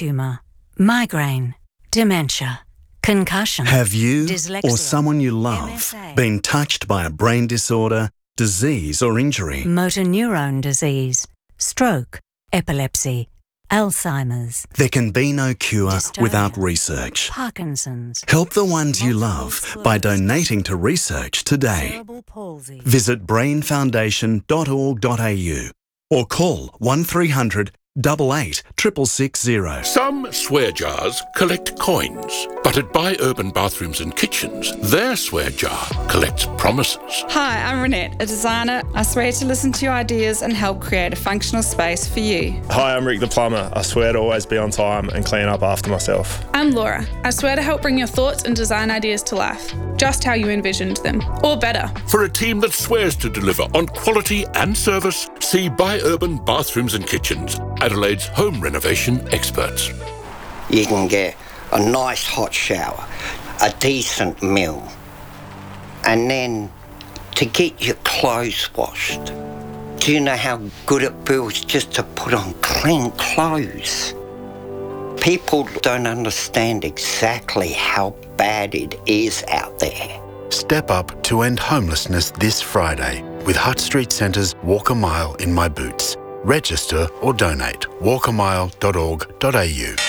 tumour, migraine, dementia, concussion. Have you dyslexia, or someone you love MSA, been touched by a brain disorder, disease or injury? motor neurone disease, stroke, epilepsy, Alzheimer's, There can be no cure Dystonia, without research. Parkinson's, Help the ones you love by sclerosis, donating to research today. cerebral palsy. Visit brainfoundation.org.au or call 1300 88 660. Some swear jars collect coins, but at Buy Urban Bathrooms and Kitchens, their swear jar collects promises. Hi, I'm Renette, a designer. I swear to listen to your ideas and help create a functional space for you. Hi, I'm Rick the plumber. I swear to always be on time and clean up after myself. I'm Laura. I swear to help bring your thoughts and design ideas to life, just how you envisioned them, or better. For a team that swears to deliver on quality and service, see Buy Urban Bathrooms and Kitchens, Adelaide's home renovation experts. You can get a nice hot shower, a decent meal, and then to get your clothes washed. Do you know how good it feels just to put on clean clothes? People don't understand exactly how bad it is out there. Step up to end homelessness this Friday with Hutt Street Centre's Walk a Mile in My Boots. Register or donate. walkamile.org.au.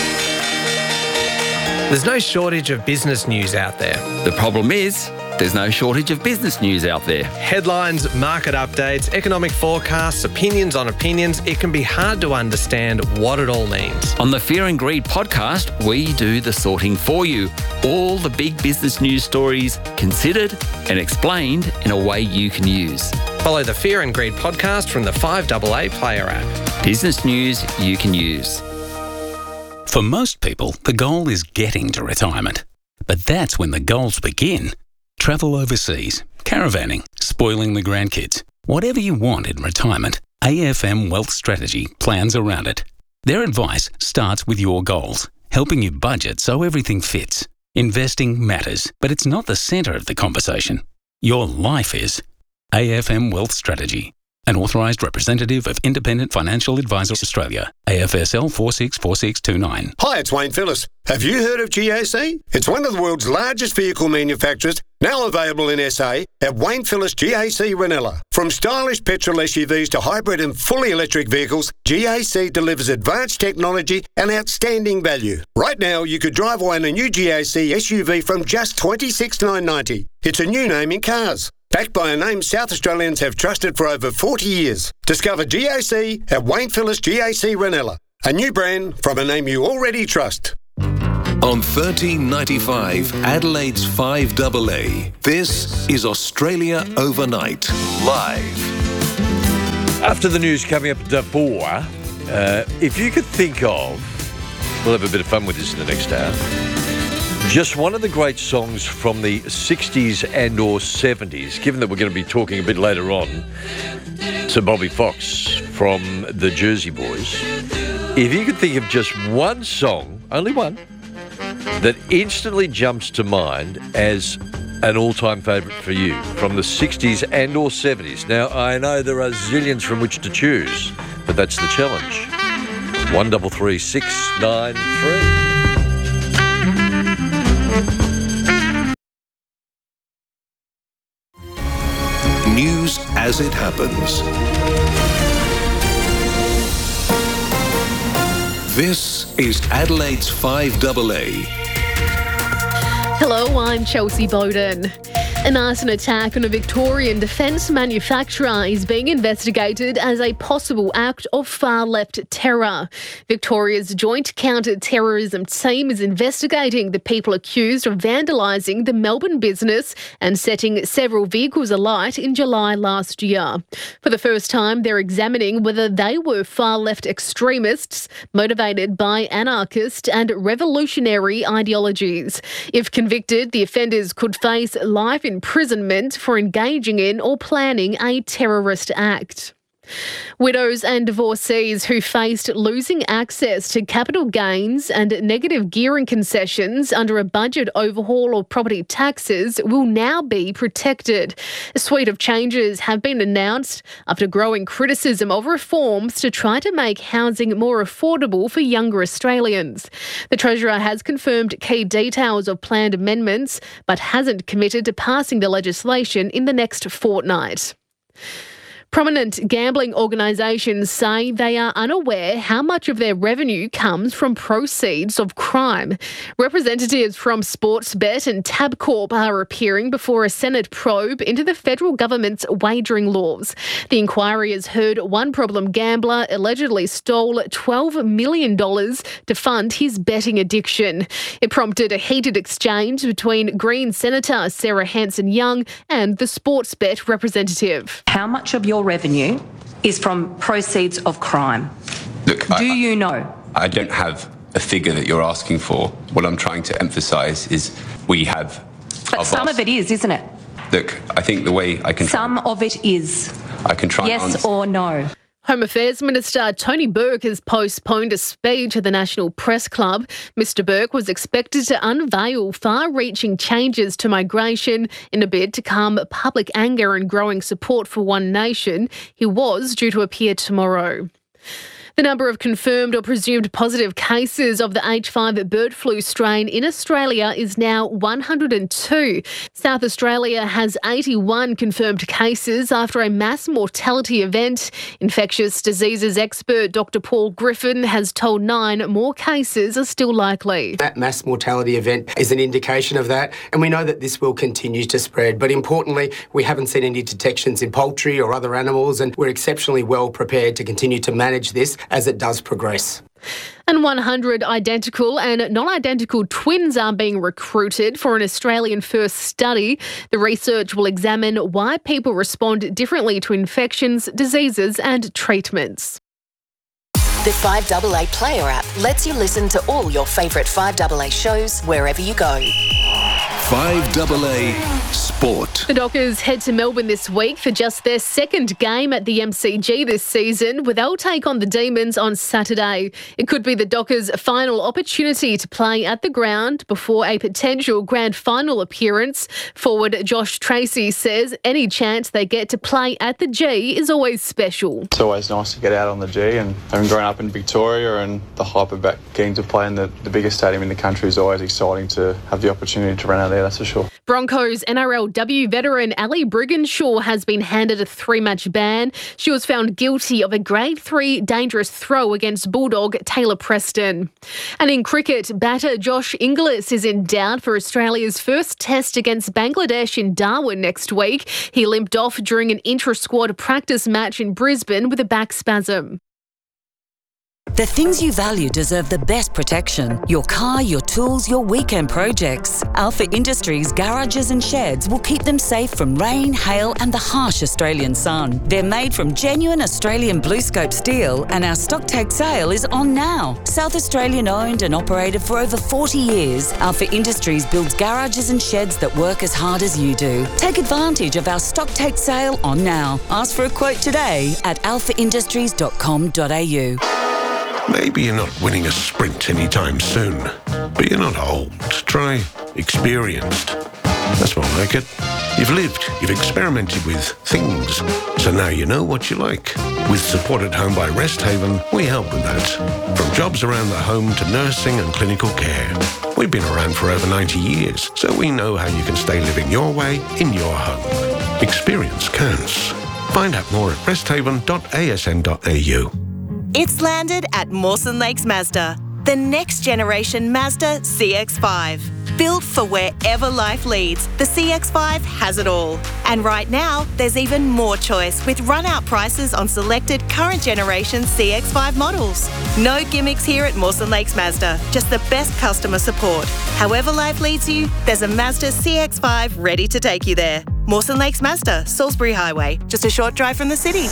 There's no shortage of business news out there. The problem is, there's no shortage of business news out there. Headlines, market updates, economic forecasts, opinions on opinions. It can be hard to understand what it all means. On the Fear and Greed podcast, we do the sorting for you. All the big business news stories considered and explained in a way you can use. Follow the Fear and Greed podcast from the 5AA Player app. Business news you can use. For most people, the goal is getting to retirement. But that's when the goals begin. Travel overseas, caravanning, spoiling the grandkids. Whatever you want in retirement, AFM Wealth Strategy plans around it. Their advice starts with your goals, helping you budget so everything fits. Investing matters, but it's not the centre of the conversation. Your life is. AFM Wealth Strategy. An authorised representative of Independent Financial Advisors Australia. AFSL 464629. Hi, it's Wayne Phillis. Have you heard of GAC? It's one of the world's largest vehicle manufacturers, now available in SA at Wayne Phillis GAC Ranella. From stylish petrol SUVs to hybrid and fully electric vehicles, GAC delivers advanced technology and outstanding value. Right now, you could drive away in a new GAC SUV from just $26,990. It's a new name in cars. Backed by a name South Australians have trusted for over 40 years. Discover GAC at Wayne Phillis GAC Ranella. A new brand from a name you already trust. On 1395 Adelaide's 5AA, this is Australia Overnight, live. After the news coming up at 4, if you could think of, we'll have a bit of fun with this in the next hour, just one of the great songs from the 60s and or 70s, given that we're going to be talking a bit later on to Bobby Fox from the Jersey Boys. If you could think of just one song, only one, that instantly jumps to mind as an all-time favourite for you from the 60s and or 70s. Now, I know there are zillions from which to choose, but that's the challenge. 133693. News as it happens. This is Adelaide's 5AA. Hello, I'm Chelsea Bowden. An arson attack on a Victorian defence manufacturer is being investigated as a possible act of far-left terror. Victoria's Joint Counter-Terrorism team is investigating the people accused of vandalising the Melbourne business and setting several vehicles alight in July last year. For the first time, they're examining whether they were far-left extremists motivated by anarchist and revolutionary ideologies. If convicted, the offenders could face life imprisonment for engaging in or planning a terrorist act. Widows and divorcees who faced losing access to capital gains and negative gearing concessions under a budget overhaul of property taxes will now be protected. A suite of changes have been announced after growing criticism of reforms to try to make housing more affordable for younger Australians. The Treasurer has confirmed key details of planned amendments but hasn't committed to passing the legislation in the next fortnight. Prominent gambling organisations say they are unaware how much of their revenue comes from proceeds of crime. Representatives from Sportsbet and Tabcorp are appearing before a Senate probe into the federal government's wagering laws. The inquiry has heard one problem gambler allegedly stole $12 million to fund his betting addiction. It prompted a heated exchange between Green Senator Sarah Hanson-Young and the Sportsbet representative. How much of your revenue is from proceeds of crime? Look, Do you know? I don't have a figure that you're asking for. What I'm trying to emphasise is we have... But some of it is, isn't it? Look, I think the way I can... Some of it is. I can try and Yes or no? Home Affairs Minister Tony Burke has postponed a speech at the National Press Club. Mr Burke was expected to unveil far-reaching changes to migration in a bid to calm public anger and growing support for One Nation. He was due to appear tomorrow. The number of confirmed or presumed positive cases of the H5 bird flu strain in Australia is now 102. South Australia has 81 confirmed cases after a mass mortality event. Infectious diseases expert Dr Paul Griffin has told Nine more cases are still likely. That mass mortality event is an indication of that, and we know that this will continue to spread. But importantly, we haven't seen any detections in poultry or other animals, and we're exceptionally well prepared to continue to manage this as it does progress. And 100 identical and non-identical twins are being recruited for an Australian-first study. The research will examine why people respond differently to infections, diseases and treatments. The 5AA Player app lets you listen to all your favourite 5AA shows wherever you go. 5AA Sport. The Dockers head to Melbourne this week for just their second game at the MCG this season, where they'll take on the Demons on Saturday. It could be the Dockers' final opportunity to play at the ground before a potential grand final appearance. Forward Josh Tracy says any chance they get to play at the G is always special. It's always nice to get out on the G, and having grown up in Victoria and the hype about getting to play in the biggest stadium in the country is always exciting to have the opportunity to run out there, that's for sure. Broncos NRLW veteran Ali Brigginshaw has been handed a 3-match ban. She was found guilty of a Grade 3 dangerous throw against Bulldog Taylor Preston. And in cricket, batter Josh Inglis is in doubt for Australia's first test against Bangladesh in Darwin next week. He limped off during an intra-squad practice match in Brisbane with a back spasm. The things you value deserve the best protection. Your car, your tools, your weekend projects. Alpha Industries garages and sheds will keep them safe from rain, hail and the harsh Australian sun. They're made from genuine Australian BlueScope steel and our stock take sale is on now. South Australian owned and operated for over 40 years, Alpha Industries builds garages and sheds that work as hard as you do. Take advantage of our stock take sale on now. Ask for a quote today at alphaindustries.com.au. Maybe you're not winning a sprint anytime soon, but you're not old. Try experienced. That's more like it. You've lived, you've experimented with things, so now you know what you like. With support at home by Rest Haven, we help with that. From jobs around the home to nursing and clinical care. We've been around for over 90 years, so we know how you can stay living your way in your home. Experience counts. Find out more at resthaven.asn.au. It's landed at Mawson Lakes Mazda, the next generation Mazda CX-5. Built for wherever life leads, the CX-5 has it all. And right now, there's even more choice with run-out prices on selected current generation CX-5 models. No gimmicks here at Mawson Lakes Mazda, just the best customer support. However life leads you, there's a Mazda CX-5 ready to take you there. Mawson Lakes Mazda, Salisbury Highway, just a short drive from the city.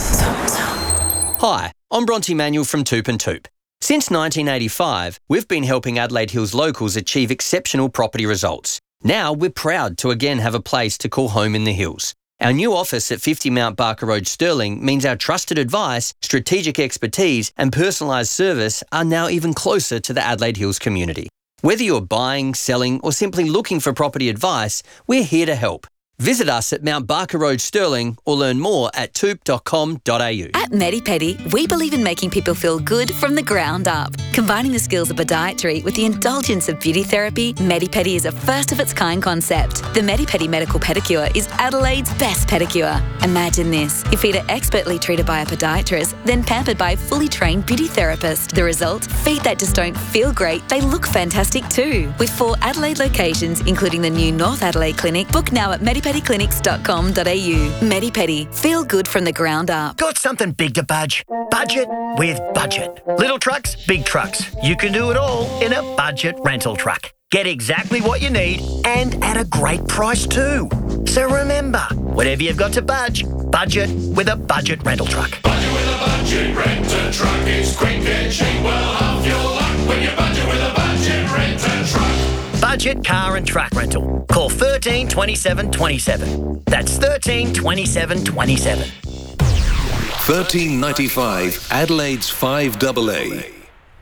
Hi, I'm Bronte Manuel from Toop and Toop. Since 1985, we've been helping Adelaide Hills locals achieve exceptional property results. Now we're proud to again have a place to call home in the hills. Our new office at 50 Mount Barker Road, Stirling, means our trusted advice, strategic expertise and personalised service are now even closer to the Adelaide Hills community. Whether you're buying, selling or simply looking for property advice, we're here to help. Visit us at Mount Barker Road, Stirling, or learn more at toop.com.au. At MediPedi, we believe in making people feel good from the ground up. Combining the skills of podiatry with the indulgence of beauty therapy, MediPedi is a first-of-its-kind concept. The MediPedi Medical Pedicure is Adelaide's best pedicure. Imagine this. Your feet are expertly treated by a podiatrist, then pampered by a fully trained beauty therapist. The result? Feet that just don't feel great, they look fantastic too. With 4 Adelaide locations, including the new North Adelaide Clinic, book now at medipediclinics.com.au. MediPedi. Feel good from the ground up. Got something big to budge? Budget with Budget. Little trucks, big trucks. You can do it all in a budget rental truck. Get exactly what you need and at a great price too. So remember, whatever you've got to budget with a budget rental truck. Budget with a budget rental truck. It's quick and cheap. Well, half your luck when you budget with a budget rental truck. Budget car and truck rental. Call 13 27 27. That's 13 27 27. 1395 Adelaide's 5AA.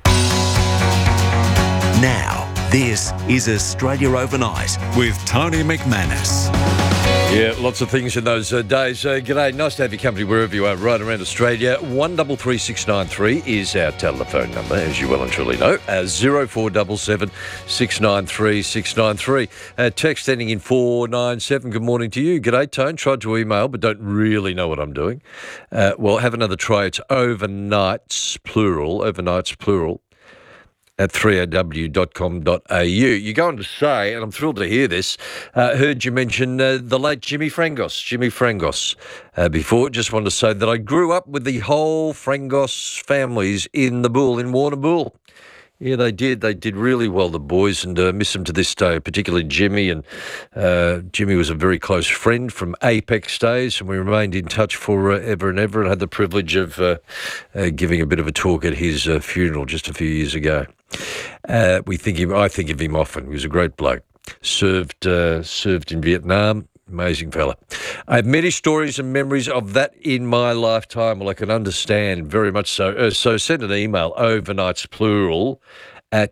Now, this is Australia Overnight with Tony McManus. Yeah, lots of things in those days. G'day, nice to have your company wherever you are right around Australia. 133693 is our telephone number, as you well and truly know. 0477 693 693. Text ending in 497. Good morning to you. G'day, Tone. Tried to email, but don't really know what I'm doing. Well, have another try. It's overnights, plural, at 3aw.com.au. You go on to say, and I'm thrilled to hear this, heard you mention the late Jimmy Frangos before. Just wanted to say that I grew up with the whole Frangos families in the Bull, in Warrnambool. Yeah, they did. They did really well, the boys, and miss them to this day, particularly Jimmy. And Jimmy was a very close friend from Apex days, and we remained in touch for ever and ever, and had the privilege of giving a bit of a talk at his funeral just a few years ago. I think of him often. He was a great bloke. Served in Vietnam. Amazing fella. I have many stories and memories of that in my lifetime. Well, I can understand very much so. So send an email, overnights plural, at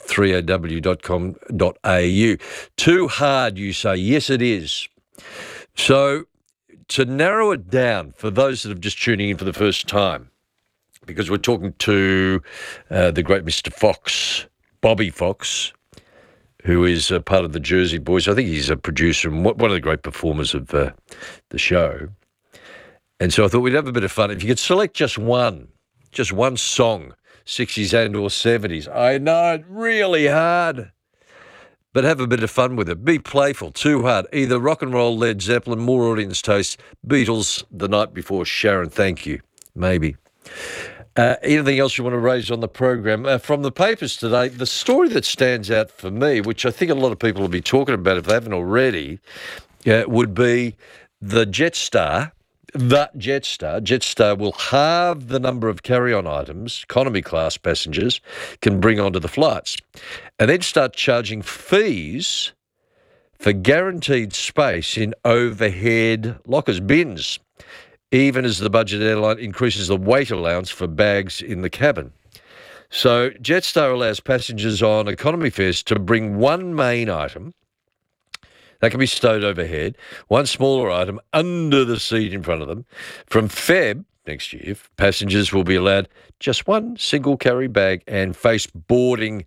3aw.com.au. Too hard, you say. Yes, it is. So to narrow it down for those that are just tuning in for the first time, because we're talking to the great Mr. Fox, Bobby Fox, who is part of the Jersey Boys. I think he's a producer and one of the great performers of the show. And so I thought we'd have a bit of fun. If you could select just one song, 60s and or 70s. I know, really hard. But have a bit of fun with it. Be playful, too hard. Either rock and roll, Led Zeppelin, more audience taste, Beatles, The Night Before, Sharon, thank you, maybe. Anything else you want to raise on the program? From the papers today, the story that stands out for me, which I think a lot of people will be talking about if they haven't already, would be the Jetstar. Jetstar will halve the number of carry-on items economy class passengers can bring onto the flights, and then start charging fees for guaranteed space in overhead lockers, bins, even as the budget airline increases the weight allowance for bags in the cabin. So Jetstar allows passengers on economy fares to bring one main item that can be stowed overhead, one smaller item under the seat in front of them. From Feb next year, passengers will be allowed just one single carry bag and face boarding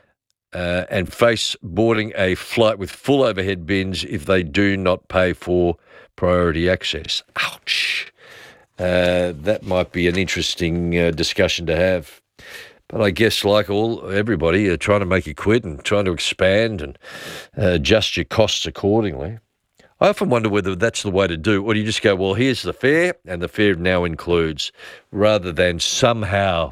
a flight with full overhead bins if they do not pay for priority access. Ouch. That might be an interesting discussion to have. But I guess like everybody, trying to make you quit and trying to expand and adjust your costs accordingly. I often wonder whether that's the way to do, or do you just go, well, here's the fare, and the fare now includes, rather than somehow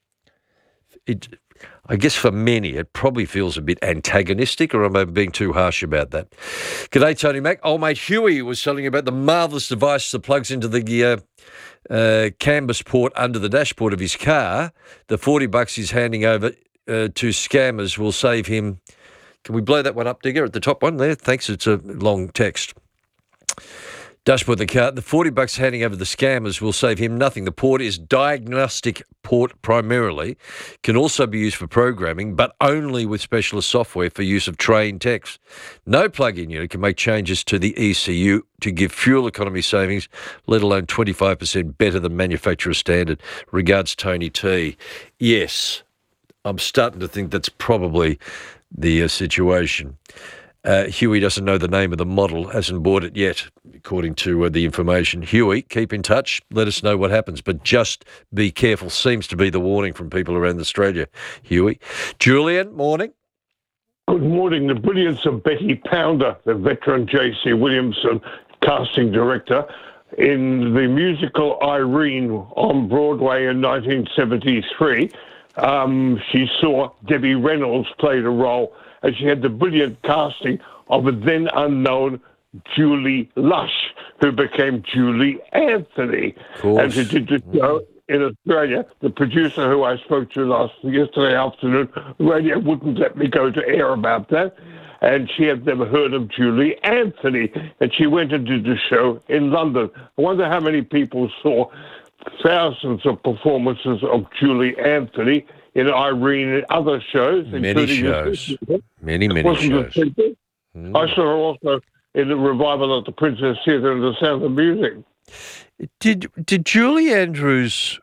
I guess for many, it probably feels a bit antagonistic, or am I being too harsh about that? G'day, Tony Mac. Old mate Huey was telling you about the marvellous device that plugs into the canvas port under the dashboard of his car. The $40 he's handing over to scammers will save him. Can we blow that one up, Digger, at the top one there? Thanks, it's a long text. Dashboard the car. The $40 handing over the scammers will save him nothing. The port is diagnostic port primarily, can also be used for programming, but only with specialist software for use of trained techs. No plug-in unit can make changes to the ECU to give fuel economy savings, let alone 25% better than manufacturer standard. Regards, Tony T. Yes, I'm starting to think that's probably the situation. Huey doesn't know the name of the model, hasn't bought it yet, according to the information. Huey, keep in touch. Let us know what happens, but just be careful. Seems to be the warning from people around Australia, Huey. Julian, morning. Good morning. The brilliance of Betty Pounder, the veteran J.C. Williamson casting director, in the musical Irene on Broadway in 1973, she saw Debbie Reynolds play the role, and she had the brilliant casting of a then unknown Julie Lush, who became Julie Anthony. And she did the show in Australia. The producer who I spoke to yesterday afternoon, radio wouldn't let me go to air about that. And she had never heard of Julie Anthony. And she went and did the show in London. I wonder how many people saw thousands of performances of Julie Anthony in Irene and other shows. Many shows. Many shows. I saw her also in the revival of the Princess Theatre and the Sound of Music. Did Julie Andrews...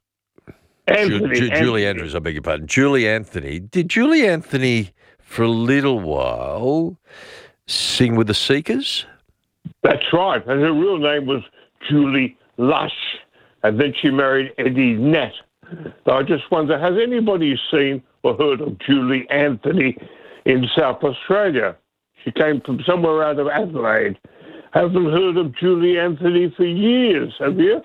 Julie Andrews, I beg your pardon. Julie Anthony. Did Julie Anthony, for a little while, sing with the Seekers? That's right. And her real name was Julie Lush. And then she married Eddie Nat. So I just wonder, has anybody seen or heard of Julie Anthony in South Australia? She came from somewhere out of Adelaide. Haven't heard of Julie Anthony for years, have you?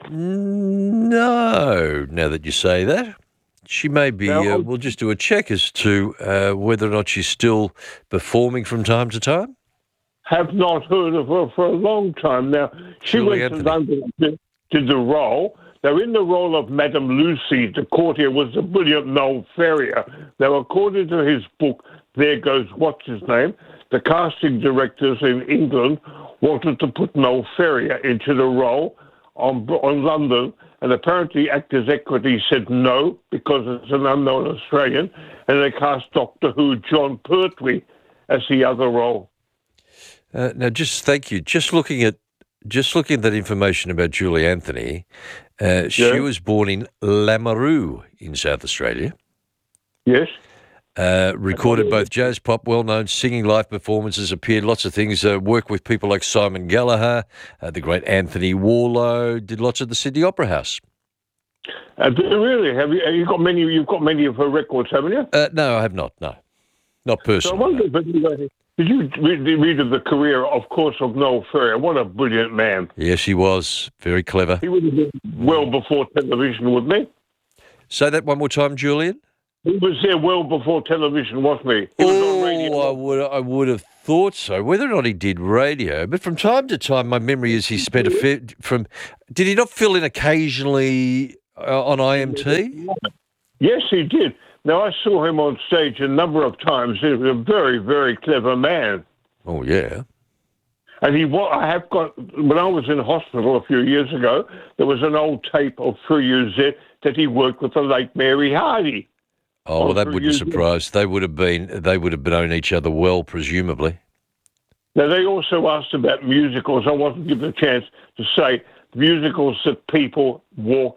No, now that you say that. She may be, we'll just do a check as to whether or not she's still performing from time to time. Have not heard of her for a long time now. She Julie went Anthony. to London, did the role. Now, in the role of Madame Lucy, the courtier was the brilliant Noel Ferrier. Now, according to his book, There Goes What's His Name, the casting directors in England wanted to put Noel Ferrier into the role on London, and apparently Actors Equity said no because it's an unknown Australian, and they cast Doctor Who John Pertwee as the other role. Now, thank you. Just looking at that information about Julie Anthony, she was born in Lameroo in South Australia. Yes. Recorded both jazz, pop, well-known singing, live performances, appeared lots of things, worked with people like Simon Gallagher, the great Anthony Warlow, did lots at the Sydney Opera House. Really? You've got many of her records, haven't you? No, I have not, no. Not personally. So I wonder, did you read of the career, of course, of Noel Ferrier? What a brilliant man. Yes, he was. Very clever. He would have been well before television, wouldn't he? Say that one more time, Julian. He was there well before television, wasn't he? He was on radio. I would have thought so. Whether or not he did radio, but from time to time, my memory is he spent did he not fill in occasionally on IMT? Yes, he did. Now, I saw him on stage a number of times. He was a very, very clever man. Oh, yeah. And I have got, when I was in hospital a few years ago, there was an old tape of 3UZ that he worked with the late Mary Hardy. Oh, well, that wouldn't surprise. They would have known each other well, presumably. Now, they also asked about musicals. I wasn't given a chance to say musicals that people walk